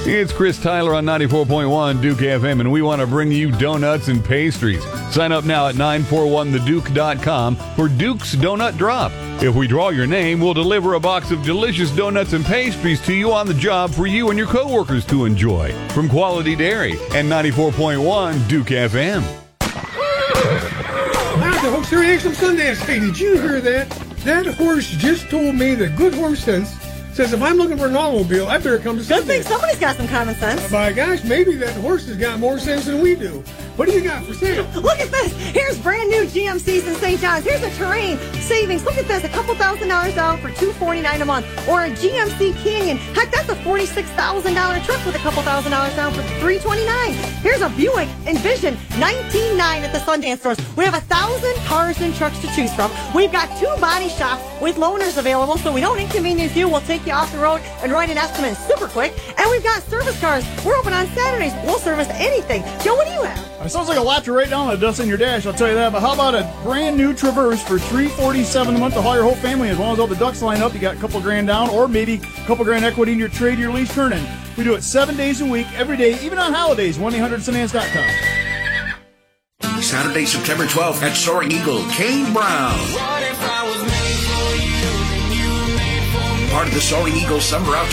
It's Chris Tyler on 94.1 Duke FM, and we want to bring you donuts and pastries. Sign up now at 941theduke.com for Duke's Donut Drop. If we draw your name, we'll deliver a box of delicious donuts and pastries to you on the job for you and your coworkers to enjoy. From Quality Dairy and 94.1 Duke FM. Now the Hawks are some Sundance. Hey, did you hear that? That horse just told me that Good Horse Sense says if I'm looking for an automobile, I better come to Sundance. Good thing somebody's got some common sense. My gosh, maybe that horse has got more sense than we do. What do you got for sale? Look at this. Here's brand new GMCs in St. John's. Here's a Terrain savings. Look at this. A couple $1,000s down for $249 a month. Or a GMC Canyon. Heck, that's a $46,000 truck with a couple $1,000s down for $329. Here's a Buick Envision $19,900 at the Sundance stores. We have 1,000 cars and trucks to choose from. We've got 2 body shops with loaners available, so we don't inconvenience you. We'll take you off the road and write an estimate super quick. And we've got service cars. We're open on Saturdays. We'll service anything. Joe, what do you have? It sounds like a lot to write down on a dust in your dash, I'll tell you that. But how about a brand new Traverse for $347 a month to haul your whole family? As long as all the ducks line up, you got a couple grand down or maybe a couple grand equity in your trade, your lease turn in. We do it 7 days a week, every day, even on holidays. 1-800-Sundance.com. Saturday, September 12th at Soaring Eagle, Kane Brown. Part of the Soaring Eagle Summer Outdoor